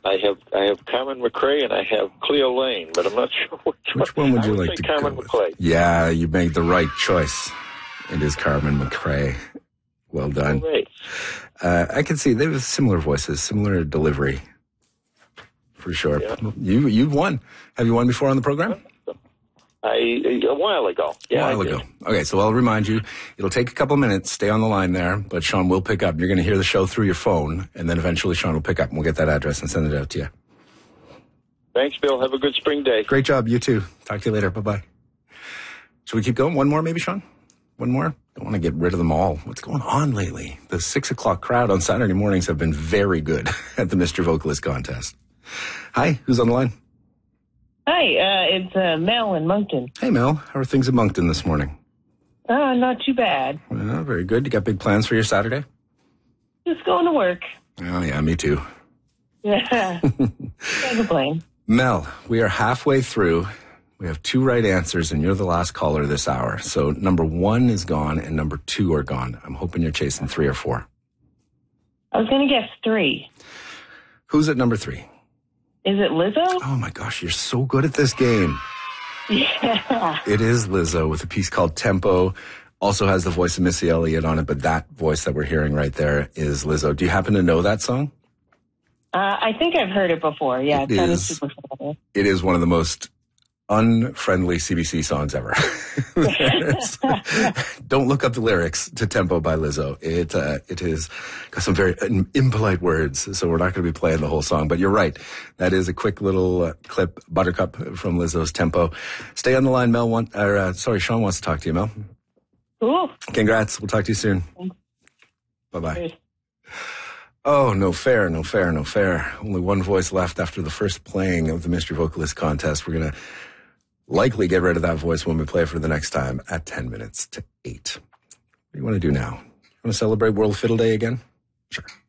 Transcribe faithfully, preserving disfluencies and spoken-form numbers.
I have I have Carmen McRae and I have Cleo Lane, but I'm not sure which, which one would you I would like say to Carmen go with? McClay. Yeah, you made the right choice. It is Carmen McRae. Well done. Great. Uh, I can see they have similar voices, similar delivery, for sure. Yeah. You you've won. Have you won before on the program? I a while ago. Yeah, a while I did. ago. Okay, so I'll remind you, it'll take a couple minutes. Stay on the line there, but Sean will pick up. You're going to hear the show through your phone, and then eventually Sean will pick up, and we'll get that address and send it out to you. Thanks, Bill. Have a good spring day. Great job. You too. Talk to you later. Bye-bye. Should we keep going? One more maybe, Sean? One more? Don't want to get rid of them all. What's going on lately? The six o'clock crowd on Saturday mornings have been very good at the Mister Vocalist contest. Hi, who's on the line? Hi, uh, it's uh, Mel in Moncton. Hey, Mel. How are things in Moncton this morning? Uh, not too bad. Well, very good. You got big plans for your Saturday? Just going to work. Oh, yeah, me too. Yeah, can't complain. Mel, we are halfway through. We have two right answers, and you're the last caller this hour. So number one is gone, and number two are gone. I'm hoping you're chasing three or four. I was going to guess three. Who's at number three? Is it Lizzo? Oh, my gosh, you're so good at this game. Yeah. It is Lizzo with a piece called Tempo. Also has the voice of Missy Elliott on it, but that voice that we're hearing right there is Lizzo. Do you happen to know that song? Uh, I think I've heard it before. Yeah, It it's kind of is. super funny. It is one of the most unfriendly C B C songs ever. Don't look up the lyrics to Tempo by Lizzo. It uh, it is got some very impolite words, so we're not going to be playing the whole song. But you're right. That is a quick little uh, clip, Buttercup from Lizzo's Tempo. Stay on the line, Mel. Want, or, uh, sorry, Sean wants to talk to you, Mel. Cool. Congrats. We'll talk to you soon. Thanks. Bye-bye. Oh, no fair, no fair, no fair. Only one voice left after the first playing of the Mystery Vocalist contest. We're going to likely get rid of that voice when we play for the next time at ten minutes to eight. What do you want to do now? You want to celebrate World Fiddle Day again? Sure.